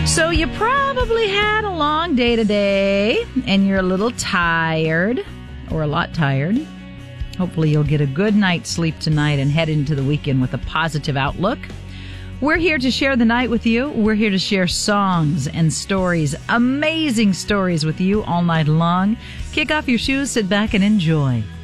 So you probably had a long day today and you're a little tired or a lot tired. Hopefully you'll get a good night's sleep tonight and head into the weekend with a positive outlook. We're here to share the night with you. We're here to share songs and stories, amazing stories with you all night long. Kick off your shoes, sit back and enjoy.